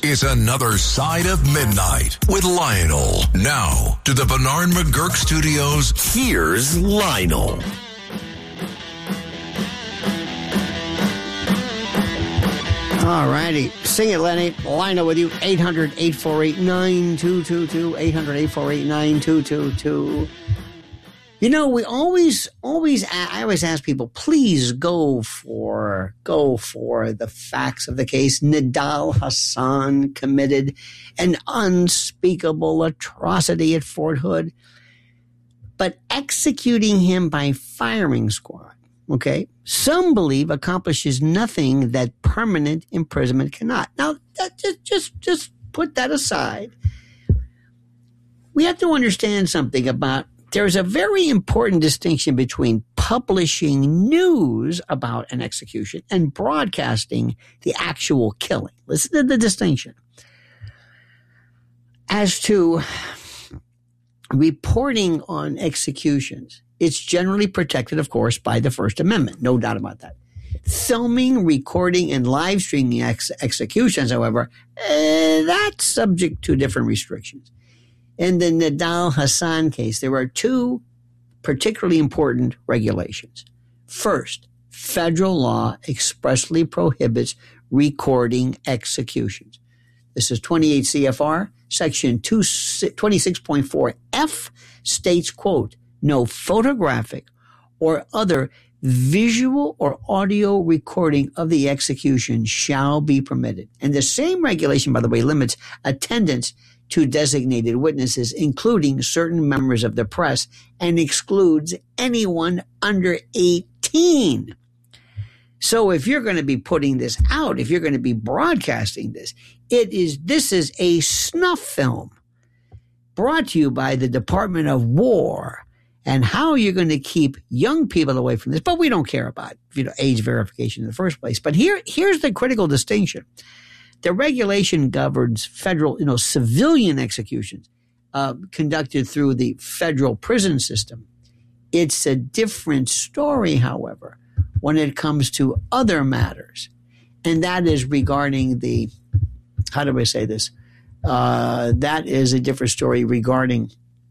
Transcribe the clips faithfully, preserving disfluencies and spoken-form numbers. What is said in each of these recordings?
It's another Side of Midnight with Lionel. Now, to the Bernard McGurk Studios, here's Lionel. All righty. Sing it, Lenny. Lionel with you. eight hundred, eight four eight, nine two two two. eight hundred, eight four eight, nine two two two. You know, we always, always, I always ask people, please go for, go for the facts of the case. Nidal Hasan committed an unspeakable atrocity at Fort Hood, but executing him by firing squad, okay, some believe accomplishes nothing that permanent imprisonment cannot. Now, that, just, just, just put that aside. We have to understand something about there's a very important distinction between publishing news about an execution and broadcasting the actual killing. Listen to the distinction. As to reporting on executions, it's generally protected, of course, by the First Amendment. No doubt about that. Filming, recording, and live streaming ex- executions, however, eh, that's subject to different restrictions. In the Nidal Hasan case, there are two particularly important regulations. First, federal law expressly prohibits recording executions. This is twenty-eight C F R, section twenty-six point four F states, quote, no photographic or other visual or audio recording of the execution shall be permitted. And the same regulation, by the way, limits attendance to designated witnesses, including certain members of the press, and excludes anyone under eighteen. So if you're going to be putting this out, if you're going to be broadcasting this, it is, this is a snuff film brought to you by the Department of War. And how you're going to keep young people away from this, but we don't care about, you know, age verification in the first place. But here, here's the critical distinction. The regulation governs federal, you know, civilian executions uh, conducted through the federal prison system. It's a different story, however, when it comes to other matters. And that is regarding the, how do I say this? Uh, that is a different story regarding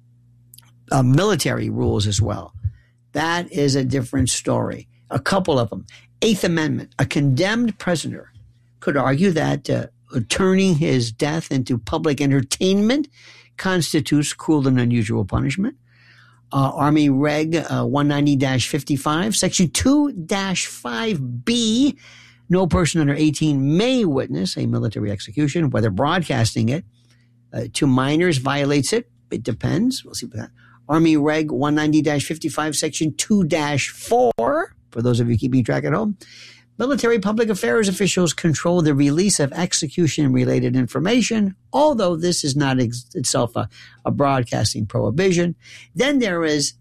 uh, military rules as well. That is a different story. A couple of them. Eighth Amendment. A condemned prisoner could argue that uh, turning his death into public entertainment constitutes cruel and unusual punishment. Uh, Army Reg uh, one ninety dash fifty-five, Section two dash five B, no person under eighteen may witness a military execution, whether broadcasting it uh, to minors violates it. It depends. We'll see about that. Army Reg one ninety dash fifty-five, Section two dash four, for those of you keeping track at home. Military public affairs officials control the release of execution-related information, although this is not ex- itself a, a broadcasting prohibition. Then there is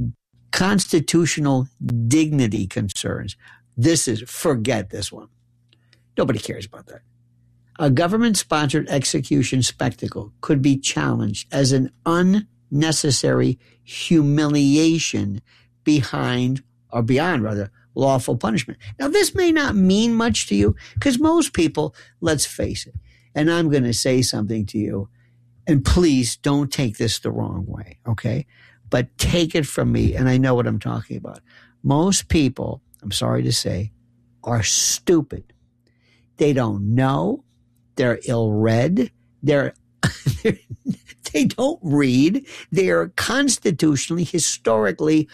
constitutional dignity concerns. This is, forget this one. Nobody cares about that. A government-sponsored execution spectacle could be challenged as an unnecessary humiliation behind, or beyond rather, lawful punishment. Now, this may not mean much to you because most people, let's face it, and I'm going to say something to you, and please don't take this the wrong way, okay? But take it from me, and I know what I'm talking about. Most people, I'm sorry to say, are stupid. They don't know. They're ill-read. They're, they're they don't read. They are constitutionally, historically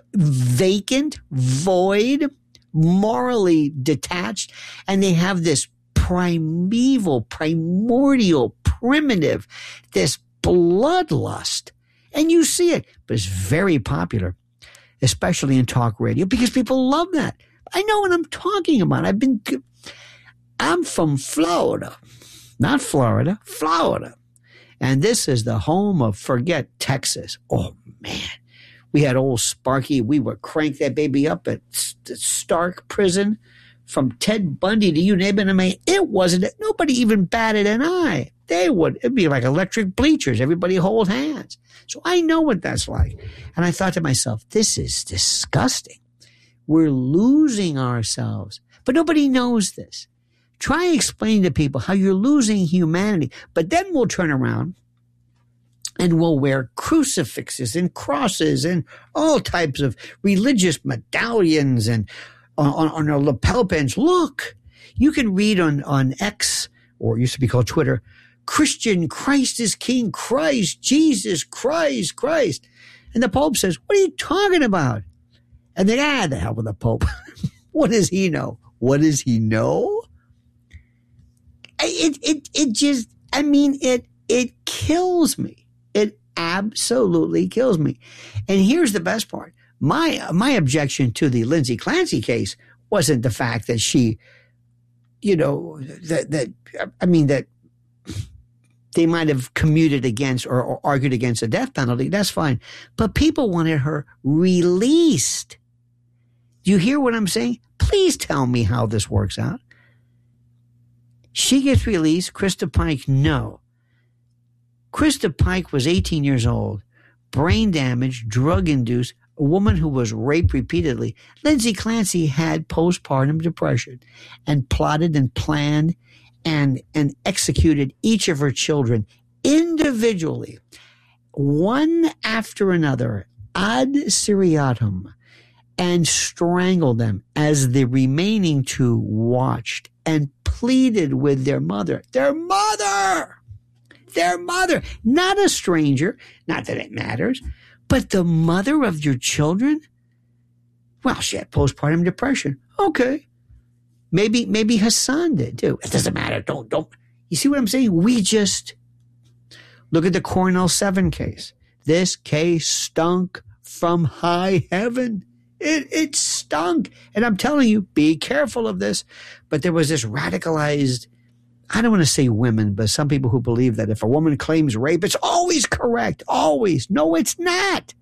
vacant, void, morally detached, and they have this primeval, primordial, primitive, this bloodlust. And you see it, but it's very popular, especially in talk radio, because people love that. I know what I'm talking about. I've been, I'm from Florida, not Florida, Florida. And this is the home of, forget Texas. Oh, man. We had old Sparky. We would crank that baby up at Stark Prison from Ted Bundy to you name it. I mean, it wasn't, nobody even batted an eye. They would, it'd be like electric bleachers. Everybody hold hands. So I know what that's like. And I thought to myself, this is disgusting. We're losing ourselves. But nobody knows this. Try explaining to people how you're losing humanity. But then we'll turn around and we'll wear crucifixes and crosses and all types of religious medallions and on, on our lapel pins. Look, you can read on, on X, or it used to be called Twitter, Christian, Christ is King, Christ, Jesus, Christ, Christ. And the Pope says, what are you talking about? And they, ah, the hell with the Pope. What does he know? What does he know? It, it, it just, I mean, it, it kills me. It absolutely kills me. And here's the best part. My, my objection to the Lindsay Clancy case wasn't the fact that she, you know, that, that, I mean, that they might have commuted against or, or argued against the death penalty. That's fine. But people wanted her released. Do you hear what I'm saying? Please tell me how this works out. She gets released. Krista Pike, no. Krista Pike was eighteen years old, brain damage, drug-induced, a woman who was raped repeatedly. Lindsay Clancy had postpartum depression and plotted and planned and, and executed each of her children individually, one after another, ad seriatim, and strangled them as the remaining two watched and pleaded with their mother. Their mother! Their mother, not a stranger, not that it matters, but the mother of your children? Well, she had postpartum depression. Okay. Maybe, maybe her son did too. It doesn't matter. Don't, don't. You see what I'm saying? We just look at the Cornell seven case. This case stunk from high heaven. It, it stunk. And I'm telling you, be careful of this. But there was this radicalized, I don't want to say women, but some people who believe that if a woman claims rape, it's always correct. Always. No, it's not.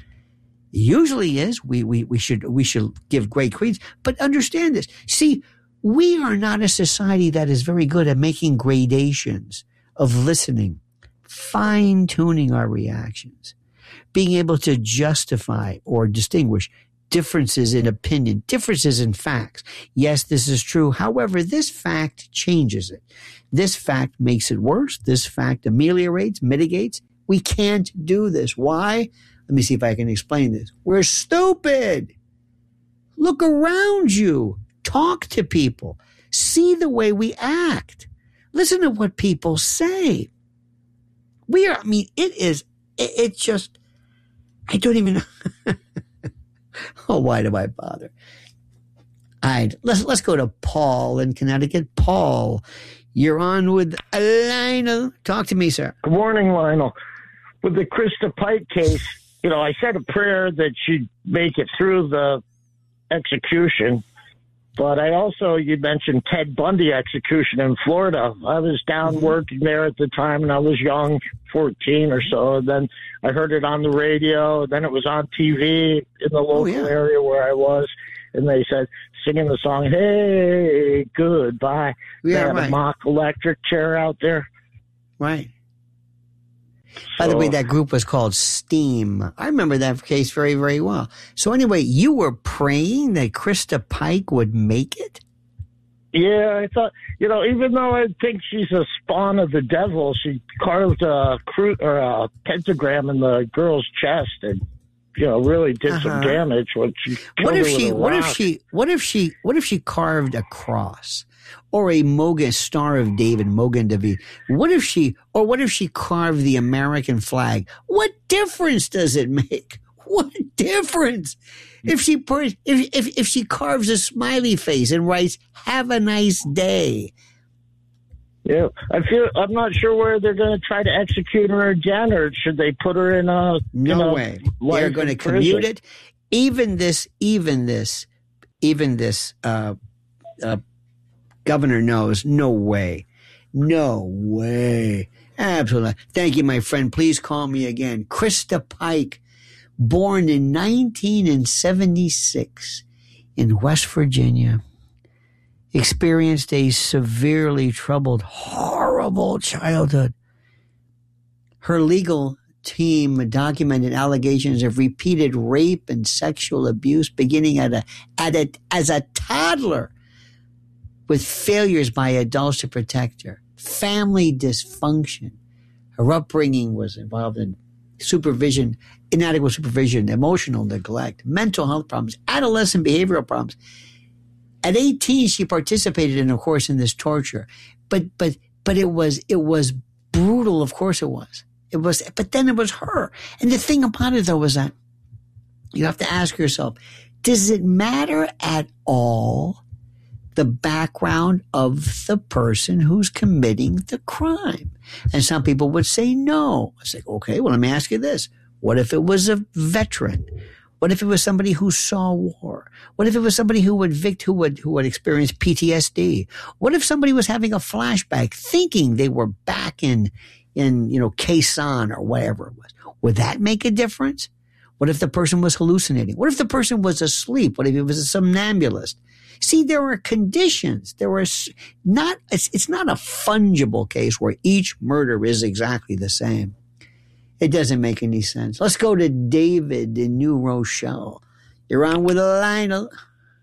It usually is. We, we, we should, we should give great credence, but understand this. See, we are not a society that is very good at making gradations of listening, fine tuning our reactions, being able to justify or distinguish differences in opinion, differences in facts. Yes, this is true. However, this fact changes it. This fact makes it worse. This fact ameliorates, mitigates. We can't do this. Why? Let me see if I can explain this. We're stupid. Look around you. Talk to people. See the way we act. Listen to what people say. We are, I mean, it is, it, it just, I don't even know. Oh, why do I bother? All right, let's let's go to Paul in Connecticut. Paul, you're on with Lionel. Talk to me, sir. Good morning, Lionel. With the Krista Pike case, you know, I said a prayer that she'd make it through the execution, but I also, you mentioned Ted Bundy execution in Florida. I was down mm-hmm. working there at the time, and I was young, fourteen or so, and then I heard it on the radio, and then it was on T V in the local oh, yeah. area where I was, and they said, singing the song, hey, goodbye. Yeah, they had right. a mock electric chair out there. Right. So, By the way, that group was called Steam. I remember that case very, very well. So anyway, you were praying that Krista Pike would make it? Yeah, I thought, you know, even though I think she's a spawn of the devil, she carved a, cru- or a pentagram in the girl's chest and, you know, really did uh-huh. some damage. When she what if she? What rock. if she? What if she? What if she carved a cross or a Mogan Star of David, Mogan David? What if she? Or what if she carved the American flag? What difference does it make? What difference? If she if if if she carves a smiley face and writes "Have a nice day." Yeah, I feel I'm not sure where they're going to try to execute her again, or should they put her in a no know, way? They're going to commute it. Even this, even this, even this uh, uh, governor knows. No way, no way. Absolutely. Thank you, my friend. Please call me again. Krista Pike, born in nineteen seventy-six in West Virginia. Experienced a severely troubled, horrible childhood. Her legal team documented allegations of repeated rape and sexual abuse beginning at a, at a, as a toddler, with failures by adults to protect her, family dysfunction. Her upbringing was involved in supervision, inadequate supervision, emotional neglect, mental health problems, adolescent behavioral problems. At eighteen, she participated in, of course, in this torture. But but but it was it was brutal, of course it was. It was, but then it was her. And the thing about it, though, was that you have to ask yourself, does it matter at all the background of the person who's committing the crime? And some people would say no. I say, okay, well, let me ask you this. What if it was a veteran? What if it was somebody who saw war? What if it was somebody who would vict, who would, who would experience P T S D? What if somebody was having a flashback thinking they were back in, in, you know, Khe Sanh or whatever it was? Would that make a difference? What if the person was hallucinating? What if the person was asleep? What if he was a somnambulist? See, there are conditions. There are not, it's, it's not a fungible case where each murder is exactly the same. It doesn't make any sense. Let's go to David in New Rochelle. You're on with Lionel.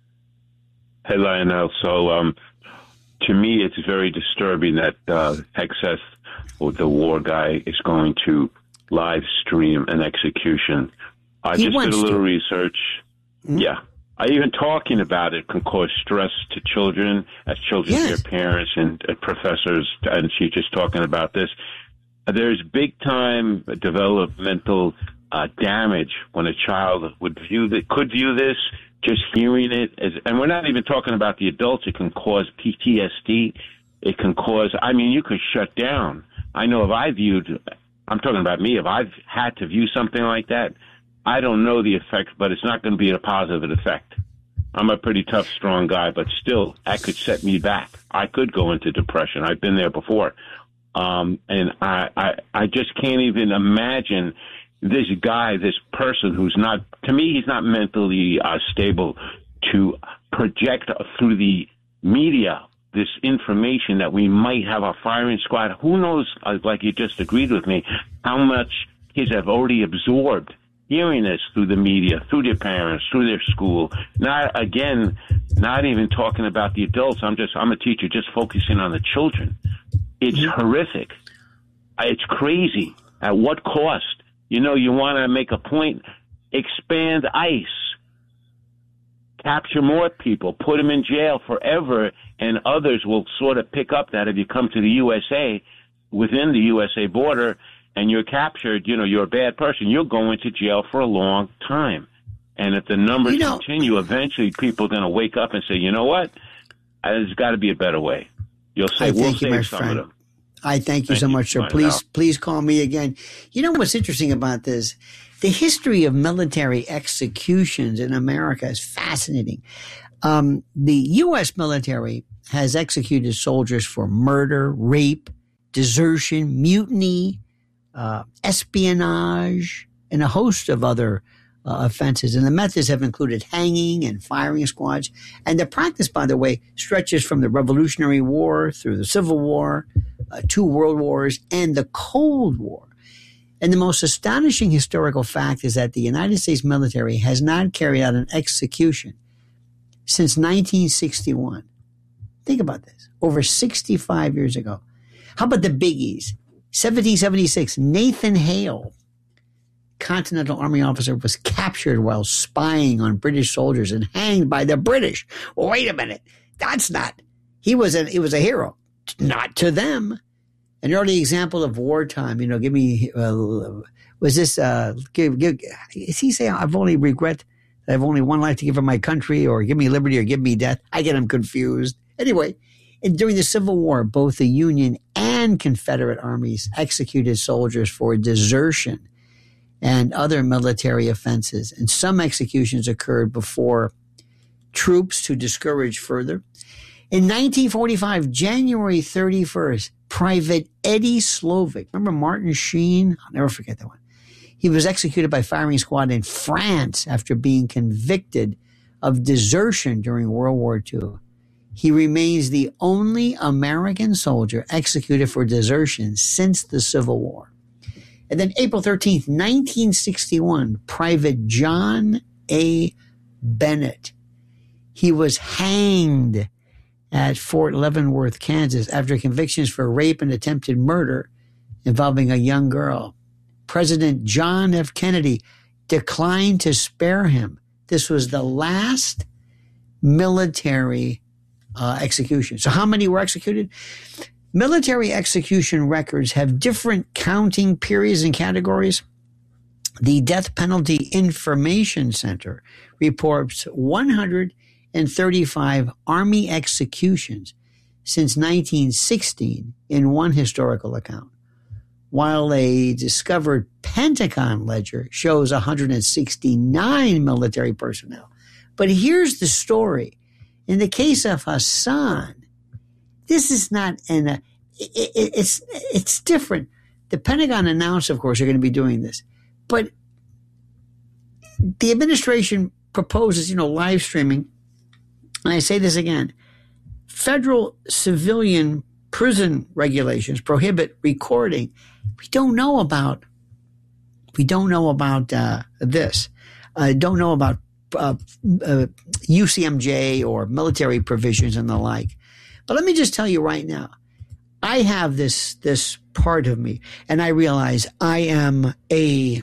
Hey, Lionel. So, um, to me, it's very disturbing that uh, Excess, or the war guy, is going to live stream an execution. I He just did a little to. research. Mm-hmm. Yeah. I, even talking about it can cause stress to children, as children Yes. hear parents and uh, professors, and she's just talking about this. There's big-time developmental uh, damage when a child would view that, could view this, just hearing it. As, and we're not even talking about the adults. It can cause P T S D. It can cause, I mean, you could shut down. I know if I viewed, I'm talking about me, if I've had to view something like that, I don't know the effect, but it's not going to be a positive effect. I'm a pretty tough, strong guy, but still, that could set me back. I could go into depression. I've been there before. Um, and I, I, I just can't even imagine this guy, this person who's not, to me, he's not mentally uh, stable to project through the media this information that we might have a firing squad. Who knows, uh, like you just agreed with me, how much kids have already absorbed hearing this through the media, through their parents, through their school. Not, again, not even talking about the adults. I'm just, I'm a teacher just focusing on the children. It's horrific. It's crazy. At what cost? You know, you want to make a point, expand ICE, capture more people, put them in jail forever, and others will sort of pick up that if you come to the U S A, within the U S A border, and you're captured, you know, you're a bad person, you're going to jail for a long time. And if the numbers You know- continue, eventually people are going to wake up and say, you know what? There's got to be a better way. You'll say, I we'll thank you, save my some friend. of them. I thank you Thank so you, much, sir. Lionel. Please, please call me again. You know what's interesting about this? The history of military executions in America is fascinating. Um, the U S military has executed soldiers for murder, rape, desertion, mutiny, uh, espionage, and a host of other uh, offenses. And the methods have included hanging and firing squads. And the practice, by the way, stretches from the Revolutionary War through the Civil War, uh, two World Wars, and the Cold War. And the most astonishing historical fact is that the United States military has not carried out an execution since nineteen sixty-one. Think about this. Over sixty-five years ago. How about the biggies? seventeen seventy-six, Nathan Hale, Continental Army officer, was captured while spying on British soldiers and hanged by the British. Well, wait a minute. That's not, he was a, he was a hero. Not to them. An early example of wartime, you know, give me, uh, was this, uh, give, give, is he saying, I've only regret that I've only one life to give for my country, or give me liberty or give me death? I get him confused. Anyway, and during the Civil War, both the Union and Confederate armies executed soldiers for desertion and other military offenses. And some executions occurred before troops to discourage further. In nineteen forty-five, January thirty-first, Private Eddie Slovic, remember Martin Sheen? I'll never forget that one. He was executed by firing squad in France after being convicted of desertion during World War Two. He remains the only American soldier executed for desertion since the Civil War. And then April thirteenth, nineteen sixty-one, Private John A. Bennett. He was hanged at Fort Leavenworth, Kansas, after convictions for rape and attempted murder involving a young girl. President John F. Kennedy declined to spare him. This was the last military uh, execution. So how many were executed? Military execution records have different counting periods and categories. The Death Penalty Information Center reports one hundred thirty-five Army executions since nineteen sixteen in one historical account, while a discovered Pentagon ledger shows one hundred sixty-nine military personnel. But here's the story. In the case of Hassan, this is not an, uh, it, it, it's, it's different. The Pentagon announced, of course, they're going to be doing this. But the administration proposes, you know, live streaming. And I say this again. Federal civilian prison regulations prohibit recording. We don't know about, we don't know about uh, this. I uh, don't know about uh, uh, U C M J or military provisions and the like. But let me just tell you right now, I have this, this part of me, and I realize I am a,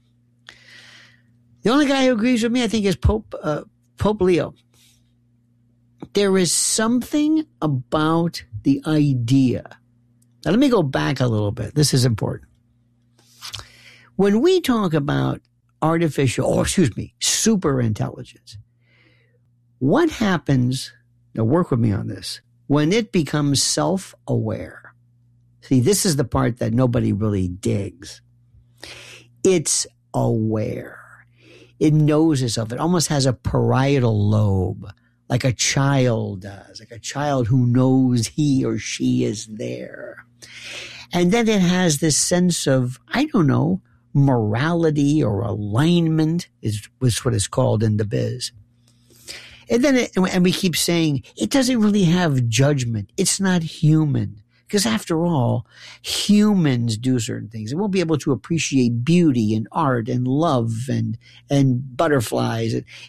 the only guy who agrees with me, I think, is Pope, uh, Pope Leo. There is something about the idea. Now, let me go back a little bit. This is important. When we talk about artificial, or excuse me, super intelligence, what happens, now work with me on this, when it becomes self-aware? See, this is the part that nobody really digs. It's aware. It knows itself. It almost has a parietal lobe, like a child does, like a child who knows he or she is there. And then it has this sense of, I don't know, morality or alignment is, is what it's called in the biz. And then, it, and we keep saying, it doesn't really have judgment. It's not human. Because after all, humans do certain things. It won't be able to appreciate beauty and art and love and, and butterflies.